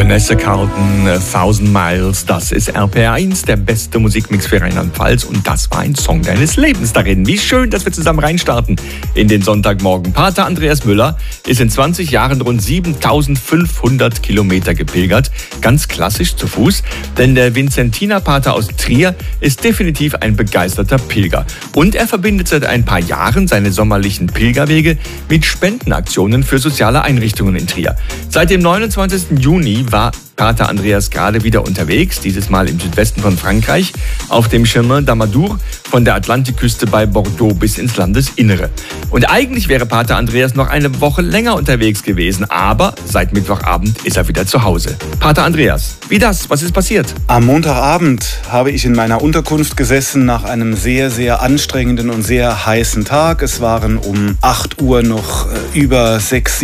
Vanessa Carlton, 1000 Miles, das ist RPR1, der beste Musikmix für Rheinland-Pfalz, und das war ein Song deines Lebens darin. Wie schön, dass wir zusammen reinstarten in den Sonntagmorgen. Pater Andreas Müller ist in 20 Jahren rund 7500 Kilometer gepilgert, ganz klassisch zu Fuß, denn der Vinzentinerpater aus Trier ist definitiv ein begeisterter Pilger. Und er verbindet seit ein paar Jahren seine sommerlichen Pilgerwege mit Spendenaktionen für soziale Einrichtungen in Trier. Seit dem 29. Juni war Pater Andreas gerade wieder unterwegs, dieses Mal im Südwesten von Frankreich, auf dem Chemin d'Amadur von der Atlantikküste bei Bordeaux bis ins Landesinnere. Und eigentlich wäre Pater Andreas noch eine Woche länger unterwegs gewesen, aber seit Mittwochabend ist er wieder zu Hause. Pater Andreas, wie das? Was ist passiert? Am Montagabend habe ich in meiner Unterkunft gesessen nach einem sehr, sehr anstrengenden und sehr heißen Tag. Es waren um 8 Uhr noch über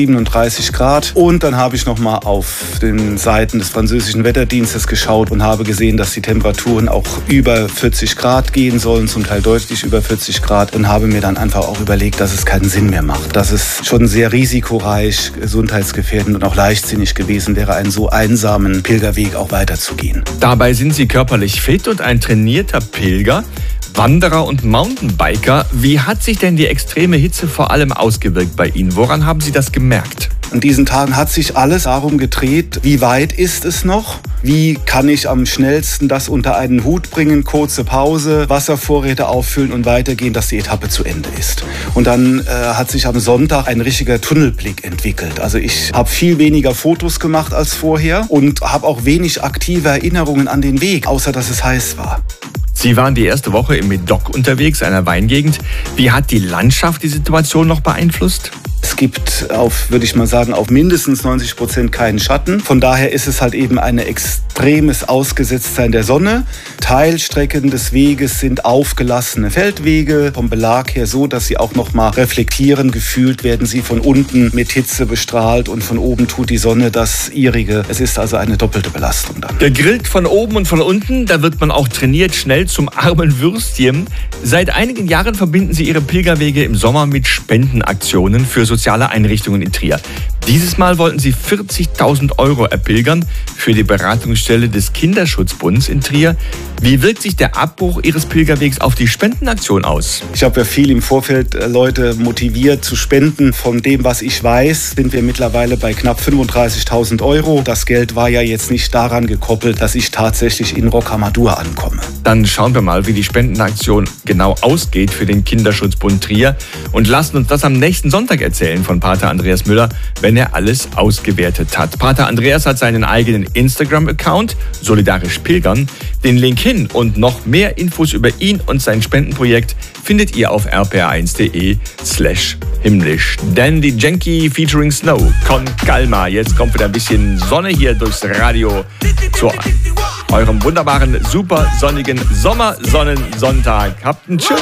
37 Grad. Und dann habe ich noch mal auf den Seiten des französischen Wetterdienstes geschaut und habe gesehen, dass die Temperaturen auch über 40 Grad gehen sollen, zum Teil deutlich über 40 Grad, und habe mir dann einfach auch überlegt, dass es keinen Sinn mehr macht. Dass es schon sehr risikoreich, gesundheitsgefährdend und auch leichtsinnig gewesen wäre, einen so einsamen Pilgerweg auch weiterzugehen. Dabei sind Sie körperlich fit und ein trainierter Pilger, Wanderer und Mountainbiker. Wie hat sich denn die extreme Hitze vor allem ausgewirkt bei Ihnen? Woran haben Sie das gemerkt? An diesen Tagen hat sich alles darum gedreht, wie weit ist es noch? Wie kann ich am schnellsten das unter einen Hut bringen, kurze Pause, Wasservorräte auffüllen und weitergehen, dass die Etappe zu Ende ist. Und dann hat sich am Sonntag ein richtiger Tunnelblick entwickelt. Also ich habe viel weniger Fotos gemacht als vorher und habe auch wenig aktive Erinnerungen an den Weg, außer dass es heiß war. Sie waren die erste Woche im Médoc unterwegs, einer Weingegend. Wie hat die Landschaft die Situation noch beeinflusst? Es gibt würde ich mal sagen, auf mindestens 90% keinen Schatten. Von daher ist es halt eben ein extremes Ausgesetztsein der Sonne. Teilstrecken des Weges sind aufgelassene Feldwege, vom Belag her so, dass sie auch noch mal reflektieren. Gefühlt werden sie von unten mit Hitze bestrahlt und von oben tut die Sonne das ihrige. Es ist also eine doppelte Belastung dann. Gegrillt von oben und von unten, da wird man auch trainiert, schnell zum armen Würstchen. Seit einigen Jahren verbinden Sie Ihre Pilgerwege im Sommer mit Spendenaktionen für soziale Einrichtungen in Trier. Dieses Mal wollten Sie 40.000 € erpilgern für die Beratungsstelle des Kinderschutzbunds in Trier. Wie wirkt sich der Abbruch Ihres Pilgerwegs auf die Spendenaktion aus? Ich habe ja viel im Vorfeld Leute motiviert zu spenden. Von dem, was ich weiß, sind wir mittlerweile bei knapp 35.000 €. Das Geld war ja jetzt nicht daran gekoppelt, dass ich tatsächlich in Rocamadour ankomme. Dann schauen wir mal, wie die Spendenaktion genau ausgeht für den Kinderschutzbund Trier und lassen uns das am nächsten Sonntag erzählen von Pater Andreas Müller, wenn er alles ausgewertet hat. Pater Andreas hat seinen eigenen Instagram-Account, Solidarisch Pilgern. Den Link hin und noch mehr Infos über ihn und sein Spendenprojekt findet ihr auf rpr1.de/himmlisch. Dandy Janky featuring Snow, Con Calma. Jetzt kommt wieder ein bisschen Sonne hier durchs Radio zu eurem wunderbaren, super sonnigen Sommersonnensonntag. Habt einen schönen